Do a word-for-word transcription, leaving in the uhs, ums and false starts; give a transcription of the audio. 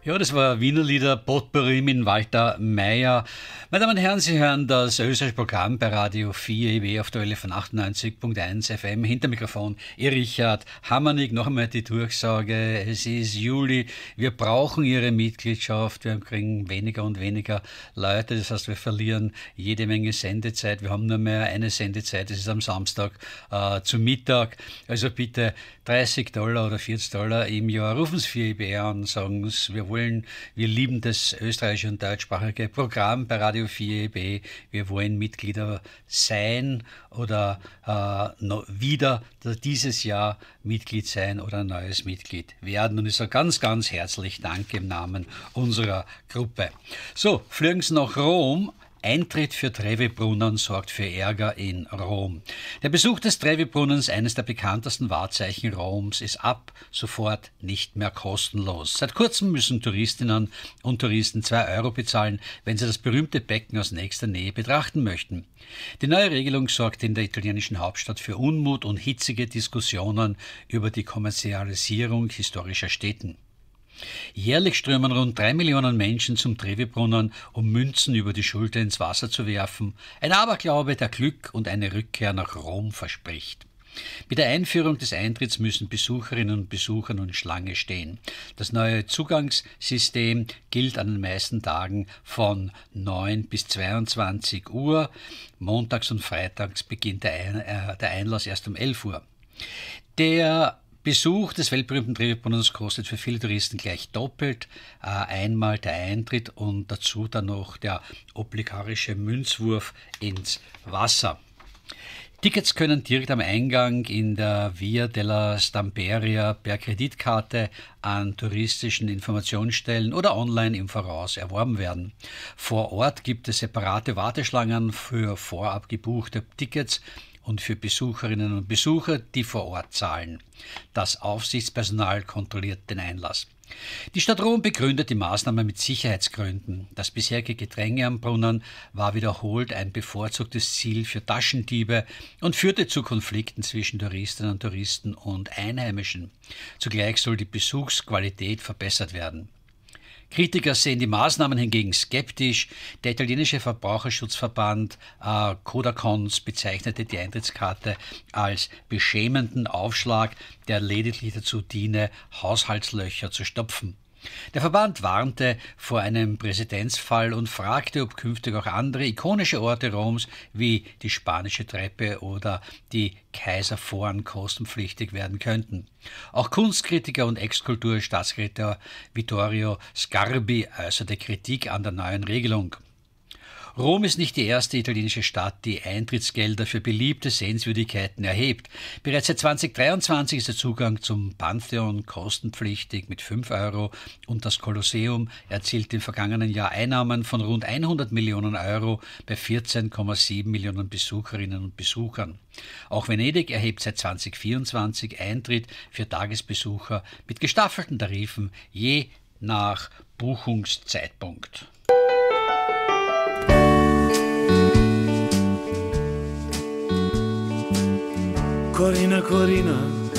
Ja, das war Wiener Lieder Potpourri mit Walter Meier. Meine Damen und Herren, Sie hören das österreichische Programm bei Radio vier E W auf der Welle von achtundneunzig Komma eins F M. Hinter Mikrofon Ihr Richard Hammernig. Noch einmal die Durchsage, es ist Juli, wir brauchen Ihre Mitgliedschaft, wir kriegen weniger und weniger Leute, das heißt, wir verlieren jede Menge Sendezeit, wir haben nur mehr eine Sendezeit, das ist am Samstag äh, zu Mittag, also bitte dreißig Dollar oder vierzig Dollar im Jahr, rufen Sie vier E W an und sagen Sie, wir wollen, wir lieben das österreichische und deutschsprachige Programm bei Radio vier E W, wir wollen Mitglieder sein oder äh, noch wieder dieses Jahr Mitglied sein oder ein neues Mitglied werden. Und ich sage ganz, ganz herzlich Danke im Namen unserer Gruppe. So, fliegen Sie nach Rom. Eintritt für Trevi-Brunnen sorgt für Ärger in Rom. Der Besuch des Trevi-Brunnens, eines der bekanntesten Wahrzeichen Roms, ist ab sofort nicht mehr kostenlos. Seit kurzem müssen Touristinnen und Touristen zwei Euro bezahlen, wenn sie das berühmte Becken aus nächster Nähe betrachten möchten. Die neue Regelung sorgt in der italienischen Hauptstadt für Unmut und hitzige Diskussionen über die Kommerzialisierung historischer Stätten. Jährlich strömen rund drei Millionen Menschen zum Trevi-Brunnen, um Münzen über die Schulter ins Wasser zu werfen. Ein Aberglaube, der Glück und eine Rückkehr nach Rom verspricht. Mit der Einführung des Eintritts müssen Besucherinnen und Besucher nun Schlange stehen. Das neue Zugangssystem gilt an den meisten Tagen von neun bis zweiundzwanzig Uhr. Montags und freitags beginnt der, Ein- äh, der Einlass erst um elf Uhr. Der Besuch des weltberühmten Trevi-Brunnens kostet für viele Touristen gleich doppelt. Äh, einmal der Eintritt und dazu dann noch der obligatorische Münzwurf ins Wasser. Tickets können direkt am Eingang in der Via della Stamperia per Kreditkarte an touristischen Informationsstellen oder online im Voraus erworben werden. Vor Ort gibt es separate Warteschlangen für vorab gebuchte Tickets und für Besucherinnen und Besucher, die vor Ort zahlen. Das Aufsichtspersonal kontrolliert den Einlass. Die Stadt Rom begründet die Maßnahme mit Sicherheitsgründen. Das bisherige Gedränge am Brunnen war wiederholt ein bevorzugtes Ziel für Taschendiebe und führte zu Konflikten zwischen Touristinnen und Touristen und Einheimischen. Zugleich soll die Besuchsqualität verbessert werden. Kritiker sehen die Maßnahmen hingegen skeptisch. Der italienische Verbraucherschutzverband äh, Codacons bezeichnete die Eintrittskarte als beschämenden Aufschlag, der lediglich dazu diene, Haushaltslöcher zu stopfen. Der Verband warnte vor einem Präzedenzfall und fragte, ob künftig auch andere ikonische Orte Roms wie die Spanische Treppe oder die Kaiserforen kostenpflichtig werden könnten. Auch Kunstkritiker und Ex-Kulturstaatssekretär Vittorio Sgarbi äußerte Kritik an der neuen Regelung. Rom ist nicht die erste italienische Stadt, die Eintrittsgelder für beliebte Sehenswürdigkeiten erhebt. Bereits seit zweitausenddreiundzwanzig ist der Zugang zum Pantheon kostenpflichtig mit fünf Euro und das Kolosseum erzielt im vergangenen Jahr Einnahmen von rund hundert Millionen Euro bei vierzehn Komma sieben Millionen Besucherinnen und Besuchern. Auch Venedig erhebt seit zweitausendvierundzwanzig Eintritt für Tagesbesucher mit gestaffelten Tarifen je nach Buchungszeitpunkt. Corina, Corina,